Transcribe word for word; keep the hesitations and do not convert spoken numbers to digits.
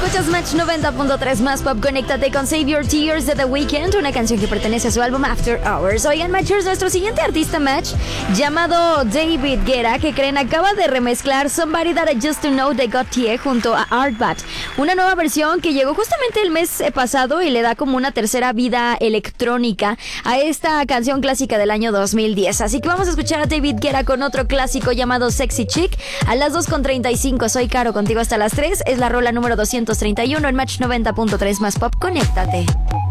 Escuchas Match noventa punto tres más pop. Conéctate con Save Your Tears de The Weeknd, una canción que pertenece a su álbum After Hours. Oigan, Matchers, nuestro siguiente artista Match, llamado David Guetta, que creen acaba de remezclar Somebody That I Just To Know de Gautier junto a Artbat. Una nueva versión que llegó justamente el mes pasado y le da como una tercera vida electrónica a esta canción clásica del año dos mil diez. Así que vamos a escuchar a David Guetta con otro clásico llamado Sexy Chick a las dos con treinta y cinco. Soy Caro, contigo hasta las tres. Es la rola número doscientos treinta y uno en Match noventa punto tres más pop. Conéctate.